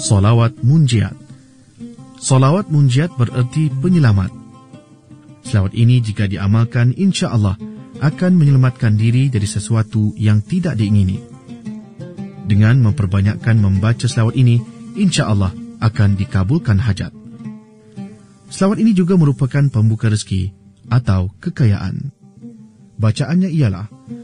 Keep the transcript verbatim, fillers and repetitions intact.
Solawat munjiat. Solawat munjiat bererti penyelamat. Selawat ini jika diamalkan, insya Allah akan menyelamatkan diri dari sesuatu yang tidak diingini. Dengan memperbanyakkan membaca selawat ini, insya Allah akan dikabulkan hajat. Selawat ini juga merupakan pembuka rezeki atau kekayaan. Bacaannya ialah